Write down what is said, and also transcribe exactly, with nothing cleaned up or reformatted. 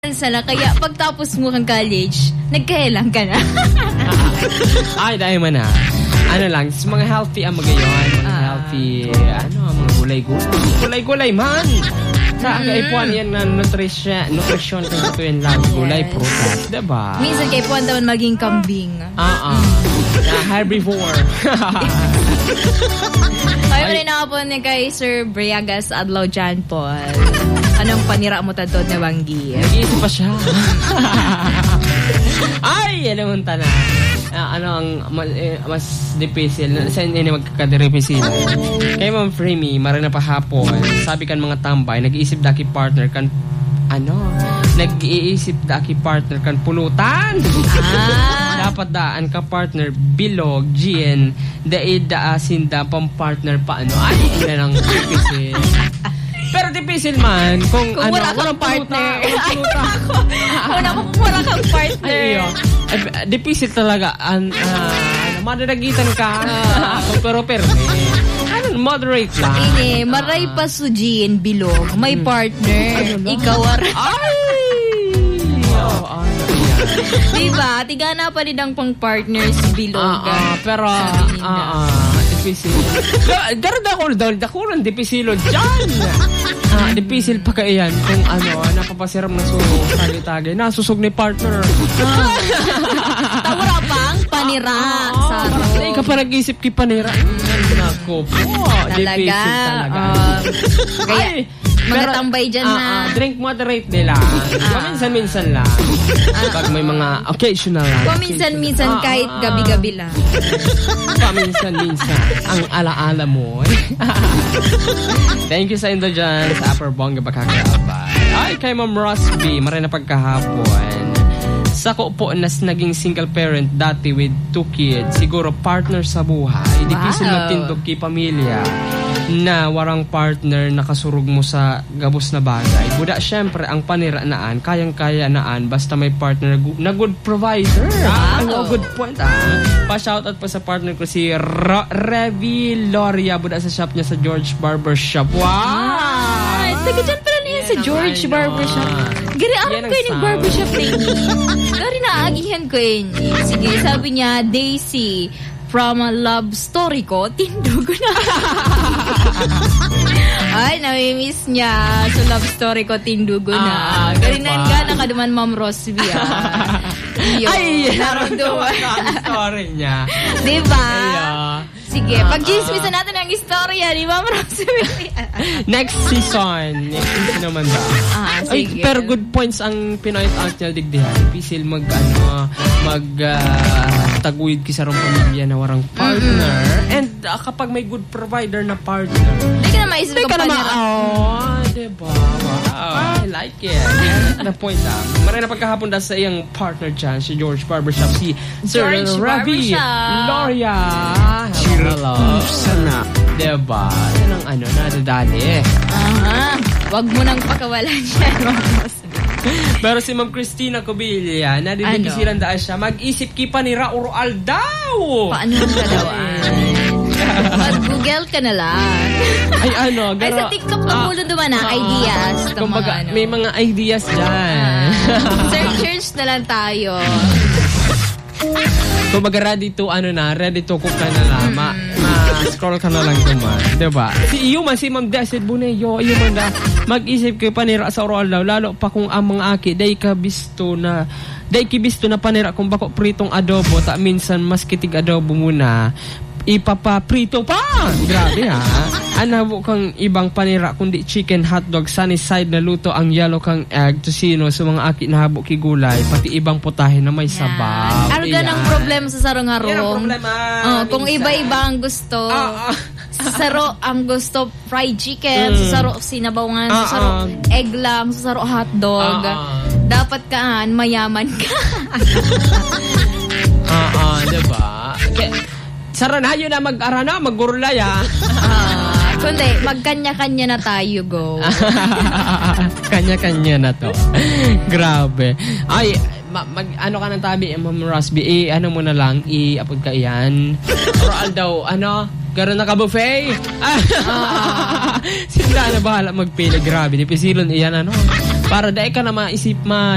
naman sana. Kaya pagtapos mo kang college, nagkailang ka na. Ay, dahil man na. Ano lang, mga healthy ang magayon. Mga uh, healthy, ano, mga gulay-gulay. Gulay-gulay man! Sa mm-hmm. kaipuan yan na nutrition, nutrition kung ito yan lang. Yes. Gulay, prutas, diba? Minsan kaipuan naman maging kambing. Ah, ah. Uh, herbivore. Ay, wala na po ni kay Sir Briagas Adlaw Jan Paul. Anong panira mo tatod na Banggi? Nag-iisip pa siya. Ay, ano mong tana. Uh, ano ang mas, eh, mas dipisil sa hindi magkakadirepisil kay Ma'am Fremy marina pa hapon sabi kan mga tambay nag-iisip daki partner kan ano nag-iisip daki partner kan pulutan ah. Dapat daan ka partner bilog gin daid daasin da pang partner pa ano ay ina lang dipisil. Pero dipisil man kung, kung ano wala kang partner. Puluta. Wala kung wala kang partner. Ay, ay, dipisil talaga. An, uh, madadagitan ka. Uh, pero pero eh, ano, moderate lang. Ini, maray pa sujin bilog. May partner. Ano ikaw ar. Ay! Oh, oh, diba? Tigana pa rin ang pang partners bilog. Uh, uh, pero, ah, uh, uh, dipisil. Darad ako, darad ako ng dipisilo dyan. Ah, dipisil pa kaiyan kung ano, napapasiram na sunog, tagi-tagi, nasusog ni partner. Tawara pang panira. Ah, ah, ay, ka pa nag-isip ki panira. Nako po. Talaga. Dipisil talaga. Uh, kaya, ay, mga pero, tambay dyan uh, na. Uh, drink moderate nila. Uh, Paminsan-minsan lang. Uh, Pag may mga occasional lang. Paminsan-minsan uh, kahit uh, gabi-gabi lang. Paminsan-minsan. Ang ala-ala mo. Thank you sa indo dyan sa Upper Bonga Bakakaabay. Ay, kay Ma'am Rosby. Maray na pagkahapon. Sako po nas naging single parent dati with two kids. Siguro partner sa buhay. Wow. Dipisil magtindog ki pamilya na warang partner nakasurug mo sa gabos na bagay. Buda syempre ang panira naan, kayang-kaya naan basta may partner na good provider. Wow. Ano, good point ah. Pa-shoutout pa sa partner ko si Ra- Revi Loria. Buda sa shop niya sa George Barber Shop. Wow! Ay, taga dyan pala niya sa George Barber Shop. Gari, alam ko yung barber shop na yun. Gari, naagihan ko yun. Sige, sabi niya, Daisy, from a love story ko, tindugo na. Ay, namimiss niya. So, love story ko, tindugo na. Ah, Garinan ka, nakaduman Ma'am Rosby. Ah. Iyo, ay, naramdaman. Ang story niya. Diba? Ay, sige, uh, pag-gismisan natin ang istorya ni Ma'am Rosby. Next season. Next season naman ba? Ah, sige. Ay, pero good points ang pinoint out niya digdihan. Pisil mag, ano, mag, uh, taguyod ki sa rong pamilya na warang partner. Mm-hmm. And uh, kapag may good provider na partner. Hindi ka na maisip ka pa niya. Oh, diba? Wow. I like it. The point ah. Maray na pagkahapon da sa iyang partner dyan, si George Barbershop, si Sir Ravi Loria. Hello. Sana. Diba? Yan ang ano, nadadali. Aha. Wag mo nang pakawalan siya. Pero si Ma'am Christina Cobilla, nadidikisiran ano? Daan siya, mag-isip ki pa ni Raural daw. Paano ka daw ay? Mag-google ka na lang. Ay ano, garo, ay sa TikTok na pulo naman na uh, ideas. Kumbaga, mga, ano. May mga ideas dyan. Uh, search, search na lang tayo. Kumbaga ready to, ano na, ready to cook ka na lang. Ma, ma-scroll ka na lang naman. Diba? Si iyo man, si Ma'am Desid Buneyo, iyo man da, mag-isip kayo panira sa oral daw, lalo pa kung ang mga aki, day ka bisto na, day kibisto na panira kung bako pritong adobo, ta minsan mas kitig adobo muna, ipapaprito pa! Grabe ha! Anabo kang ibang panira kundi chicken, hotdog, sunny side na luto ang yellow kang egg, tosino sa mga aki na habo ki gulay, pati ibang putahe na may sabaw. Ano gan ang problema sa sarong-harong? Yan ang problema. Oh, kung iba-iba ang gusto. Ah, ah. Sa saro ang gusto fried chicken, mm. sa saro sinabawan, sa saro ah, egg lang, sa saro hotdog. Ah, ah. Dapat kaan mayaman ka. Ah, ah, diba? Okay. Saranayo na mag-arana, mag-gurulay ah. Ah, kundi magkanya-kanya na tayo, go. Kanya-kanya na to. Grabe. Ay, ma- mag ano ka ng tabi, Ma'am Rosby, eh, ano mo na lang, i-upload ka iyan. Oral daw, ano, gano'n na ka buffet? Ah. Sila na bahala magpili, grabe. Di pisilon iyan, ano. Para dahil ka na maisip ma